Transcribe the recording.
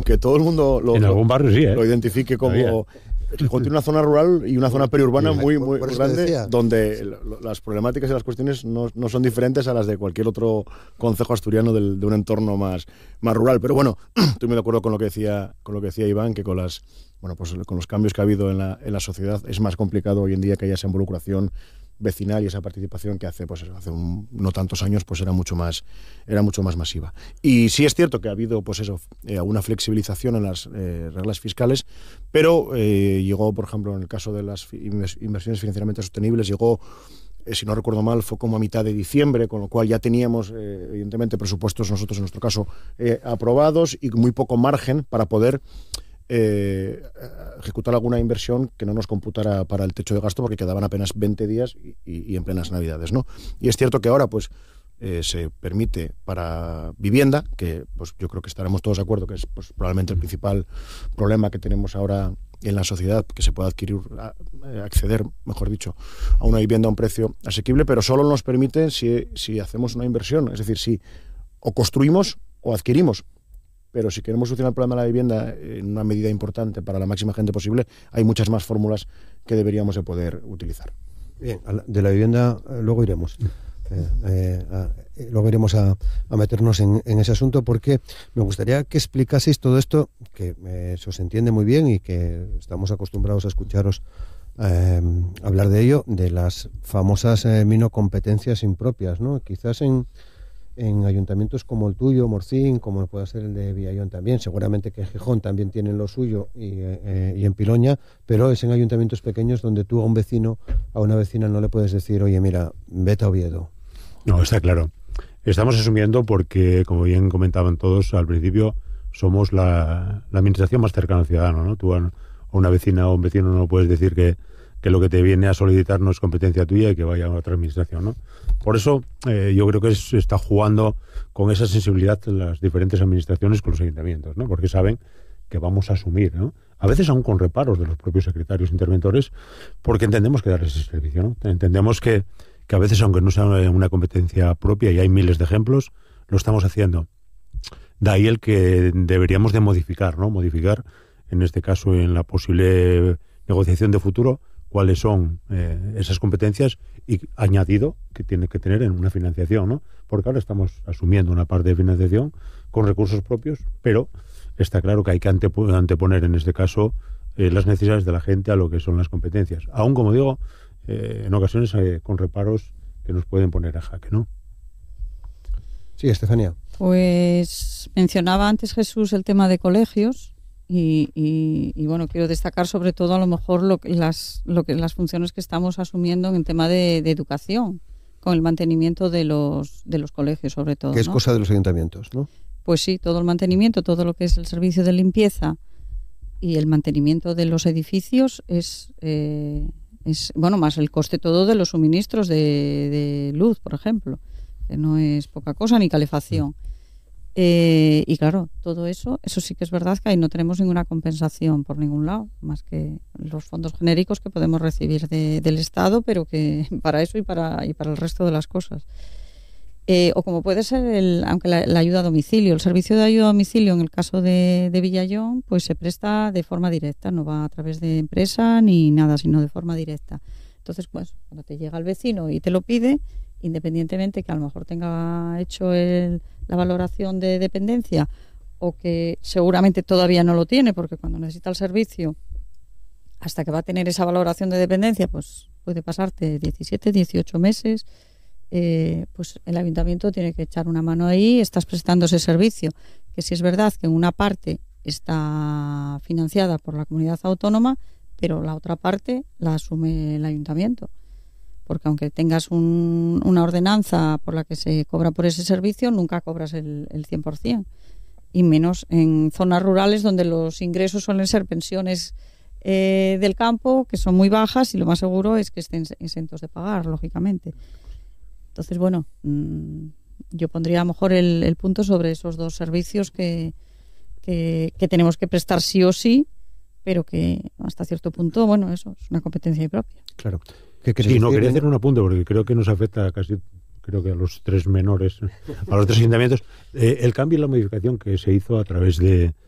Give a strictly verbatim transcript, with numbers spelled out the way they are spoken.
aunque todo el mundo lo, en algún barrio sí, ¿eh? lo identifique como... Contiene una zona rural y una zona periurbana sí, muy, muy grande, donde las problemáticas y las cuestiones no, no son diferentes a las de cualquier otro concejo asturiano del, de un entorno más, más rural. Pero bueno, estoy muy de acuerdo con lo que decía, con lo que decía Iván, que con las bueno, pues con los cambios que ha habido en la, en la sociedad es más complicado hoy en día que haya esa involucración vecinal y esa participación que hace pues hace un, no tantos años pues era mucho más era mucho más masiva. Y sí es cierto que ha habido pues eso eh, una flexibilización en las eh, reglas fiscales, pero eh, llegó, por ejemplo, en el caso de las inversiones financieramente sostenibles, llegó, eh, si no recuerdo mal, fue como a mitad de diciembre, con lo cual ya teníamos eh, evidentemente presupuestos nosotros en nuestro caso eh, aprobados y muy poco margen para poder Eh, ejecutar alguna inversión que no nos computara para el techo de gasto, porque quedaban apenas veinte días y, y, y en plenas Navidades, ¿no? Y es cierto que ahora pues eh, se permite para vivienda, que pues yo creo que estaremos todos de acuerdo que es pues, probablemente el principal problema que tenemos ahora en la sociedad, que se pueda adquirir, acceder, mejor dicho, a una vivienda a un precio asequible, pero solo nos permite si, si hacemos una inversión, es decir, si o construimos o adquirimos. Pero si queremos solucionar el problema de la vivienda en una medida importante para la máxima gente posible, hay muchas más fórmulas que deberíamos de poder utilizar. Bien, de la vivienda luego iremos. Eh, eh, a, luego iremos a, a meternos en, en ese asunto, porque me gustaría que explicaseis todo esto, que eh, se os entiende muy bien y que estamos acostumbrados a escucharos eh, hablar de ello, de las famosas eh, minocompetencias impropias, ¿no? Quizás en en ayuntamientos como el tuyo, Morcín, como puede ser el de Villallón también, seguramente que en Gijón también tienen lo suyo y, eh, y en Piloña, pero es en ayuntamientos pequeños donde tú a un vecino, a una vecina no le puedes decir, oye, mira, vete a Oviedo. No, está claro. Estamos asumiendo porque, como bien comentaban todos al principio, somos la, la administración más cercana al ciudadano, ¿no? Tú a una vecina o un vecino no puedes decir que que lo que te viene a solicitar no es competencia tuya y que vaya a otra administración, ¿no? Por eso eh, yo creo que es, está jugando con esa sensibilidad las diferentes administraciones con los ayuntamientos, ¿no? Porque saben que vamos a asumir, ¿no? A veces aún con reparos de los propios secretarios interventores, porque entendemos que darles ese servicio, ¿no? Entendemos que, que a veces, aunque no sea una competencia propia, y hay miles de ejemplos, lo estamos haciendo. De ahí el que deberíamos de modificar, ¿no? Modificar, en este caso, en la posible negociación de futuro, cuáles son eh, esas competencias y añadido que tiene que tener en una financiación, ¿no? Porque ahora estamos asumiendo una parte de financiación con recursos propios, pero está claro que hay que antep- anteponer en este caso eh, las necesidades de la gente a lo que son las competencias. Aún, como digo, eh, en ocasiones eh, con reparos que nos pueden poner a jaque, ¿no? Sí, Estefanía. Pues mencionaba antes Jesús el tema de colegios. Y, y, y bueno, quiero destacar sobre todo a lo mejor lo que las, lo que, las funciones que estamos asumiendo en el tema de, de educación, con el mantenimiento de los, de los colegios sobre todo. Que es ¿no? cosa de los ayuntamientos, ¿no? Pues sí, todo el mantenimiento, todo lo que es el servicio de limpieza y el mantenimiento de los edificios es, eh, es bueno, más el coste todo de los suministros de, de luz, por ejemplo, que no es poca cosa, ni calefacción. Eh, y claro, todo eso, eso sí que es verdad que ahí no tenemos ninguna compensación por ningún lado, más que los fondos genéricos que podemos recibir de, del Estado, pero que para eso y para, y para el resto de las cosas. Eh, o como puede ser, el, aunque la, la ayuda a domicilio, el servicio de ayuda a domicilio en el caso de, de Villallón, pues se presta de forma directa, no va a través de empresa ni nada, sino de forma directa. Entonces, pues, cuando te llega el vecino y te lo pide, independientemente que a lo mejor tenga hecho el, la valoración de dependencia o que seguramente todavía no lo tiene, porque cuando necesita el servicio, hasta que va a tener esa valoración de dependencia, pues puede pasarte diecisiete, dieciocho meses, eh, pues el ayuntamiento tiene que echar una mano ahí, estás prestando ese servicio, que sí es verdad que una parte está financiada por la comunidad autónoma, pero la otra parte la asume el ayuntamiento. Porque aunque tengas un, una ordenanza por la que se cobra por ese servicio, nunca cobras el, el cien por ciento. Y menos en zonas rurales donde los ingresos suelen ser pensiones eh, del campo, que son muy bajas, y lo más seguro es que estén exentos de pagar, lógicamente. Entonces, bueno, mmm, yo pondría a lo mejor el, el punto sobre esos dos servicios que, que, que tenemos que prestar sí o sí, pero que hasta cierto punto, bueno, eso es una competencia propia. Claro. Sí, no, quería hacer un apunte porque creo que nos afecta casi, creo que a los tres menores, a los tres ayuntamientos. Eh, el cambio y la modificación que se hizo a través de,